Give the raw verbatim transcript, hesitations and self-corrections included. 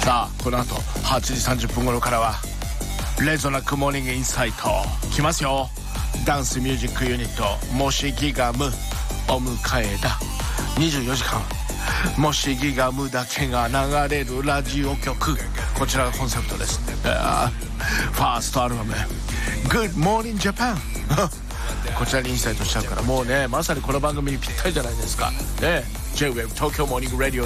さあこの後はちじさんじゅっぷん頃からはレゾナックモーニングインサイト来ますよ。ダンスミュージックユニットもしギガムお迎えだ。にじゅうよじかんもしギガムだけが流れるラジオ局、こちらがコンセプトです。ファーストアルバム Good Morning Japan こちらにインサイトしちゃうから、もうねまさにこの番組にぴったりじゃないですかね。 J-Wave 東京モーニングラディオ